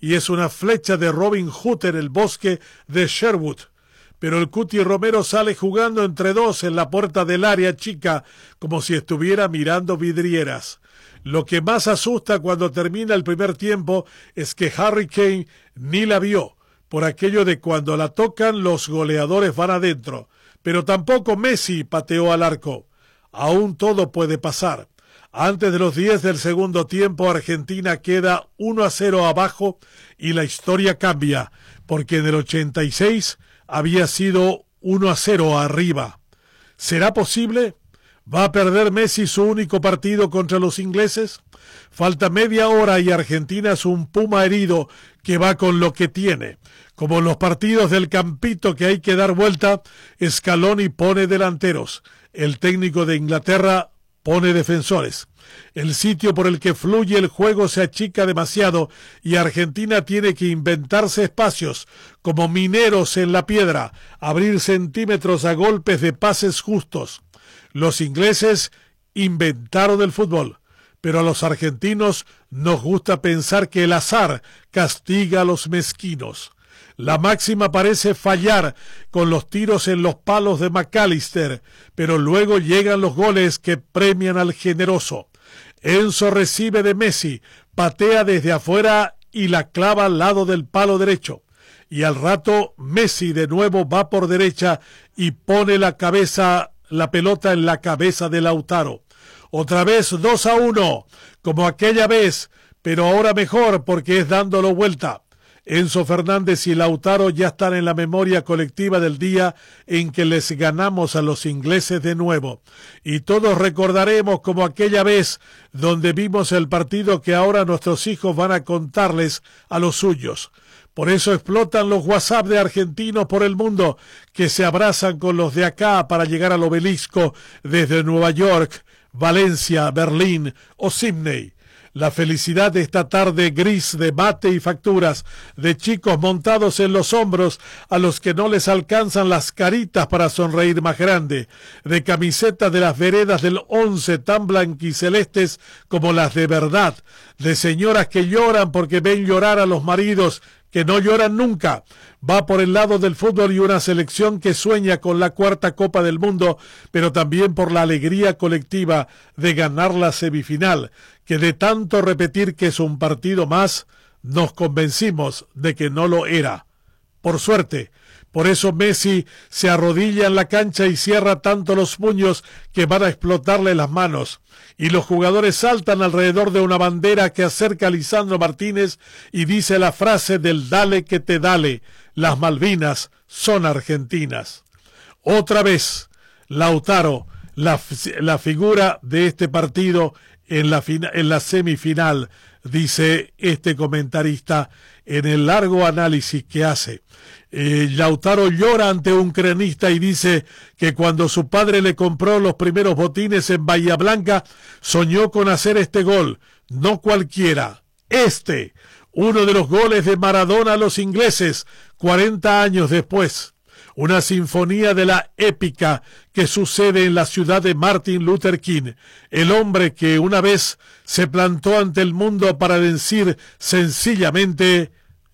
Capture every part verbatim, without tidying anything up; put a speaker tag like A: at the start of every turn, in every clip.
A: y es una flecha de Robin Hood en el bosque de Sherwood. Pero el Cuti Romero sale jugando entre dos en la puerta del área chica, como si estuviera mirando vidrieras. Lo que más asusta cuando termina el primer tiempo es que Harry Kane ni la vio, por aquello de cuando la tocan los goleadores van adentro. Pero tampoco Messi pateó al arco. Aún todo puede pasar. Antes de los diez del segundo tiempo, Argentina queda uno a cero abajo y la historia cambia, porque en el ochenta y seis había sido uno a cero arriba. ¿Será posible? ¿Va a perder Messi su único partido contra los ingleses? Falta media hora y Argentina es un puma herido que va con lo que tiene. Como en los partidos del campito que hay que dar vuelta, Scaloni pone delanteros. El técnico de Inglaterra pone defensores. El sitio por el que fluye el juego se achica demasiado y Argentina tiene que inventarse espacios, como mineros en la piedra, abrir centímetros a golpes de pases justos. Los ingleses inventaron el fútbol, pero a los argentinos nos gusta pensar que el azar castiga a los mezquinos. La máxima parece fallar con los tiros en los palos de McAllister, pero luego llegan los goles que premian al generoso. Enzo recibe de Messi, patea desde afuera y la clava al lado del palo derecho. Y al rato Messi de nuevo va por derecha y pone la cabeza, la pelota en la cabeza de Lautaro. Otra vez dos a uno, como aquella vez, pero ahora mejor porque es dándolo vuelta. Enzo Fernández y Lautaro ya están en la memoria colectiva del día en que les ganamos a los ingleses de nuevo. Y todos recordaremos como aquella vez donde vimos el partido que ahora nuestros hijos van a contarles a los suyos. Por eso explotan los WhatsApp de argentinos por el mundo que se abrazan con los de acá para llegar al obelisco desde Nueva York, Valencia, Berlín o Sydney. La felicidad de esta tarde gris de mate y facturas, de chicos montados en los hombros a los que no les alcanzan las caritas para sonreír más grande, de camisetas de las veredas del once tan blanquicelestes como las de verdad, de señoras que lloran porque ven llorar a los maridos que no lloran nunca. Va por el lado del fútbol y una selección que sueña con la cuarta Copa del Mundo, pero también por la alegría colectiva de ganar la semifinal, que de tanto repetir que es un partido más, nos convencimos de que no lo era. Por suerte, por eso Messi se arrodilla en la cancha y cierra tanto los puños que van a explotarle las manos. Y los jugadores saltan alrededor de una bandera que acerca a Lisandro Martínez y dice la frase del dale que te dale, las Malvinas son argentinas. Otra vez, Lautaro, la, la figura de este partido en la, en la semifinal, dice este comentarista en el largo análisis que hace. Eh, Lautaro llora ante un cronista y dice que cuando su padre le compró los primeros botines en Bahía Blanca, soñó con hacer este gol, no cualquiera, este, uno de los goles de Maradona a los ingleses, cuarenta años después. Una sinfonía de la épica que sucede en la ciudad de Martin Luther King, el hombre que una vez se plantó ante el mundo para decir sencillamente,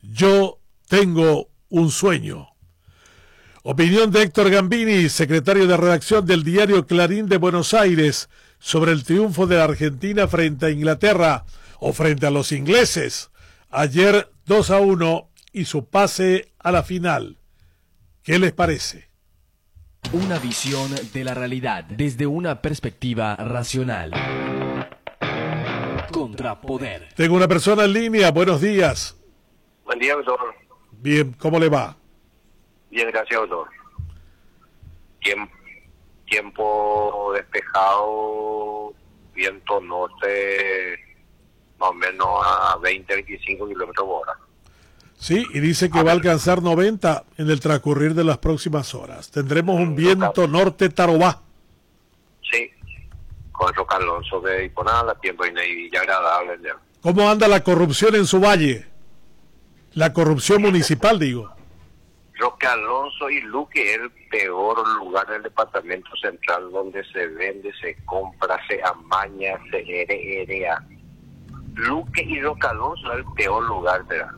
A: yo tengo un sueño. Opinión de Héctor Gambini, secretario de redacción del diario Clarín de Buenos Aires, sobre el triunfo de la Argentina frente a Inglaterra, o frente a los ingleses, ayer dos a uno y su pase a la final. ¿Qué les parece?
B: Una visión de la realidad desde una perspectiva racional. Contrapoder.
A: Tengo una persona en línea, buenos días.
C: Buen día, doctor.
A: Bien, ¿cómo le va?
C: Bien, gracias, doctor. Tiempo, tiempo despejado, viento norte, más o menos a veinte, veinticinco kilómetros por hora.
A: Sí, y dice que va a alcanzar noventa en el transcurrir de las próximas horas. Tendremos un viento norte tarobá.
C: Sí, con Roca Alonso de Iponala, tiempo y agradable.
A: ¿Cómo anda la corrupción en su valle? La corrupción municipal, digo.
C: Roque Alonso y Luque es el peor lugar del departamento central donde se vende, se compra, se amaña, se herea. Luque y Roque Alonso es el peor lugar, ¿verdad?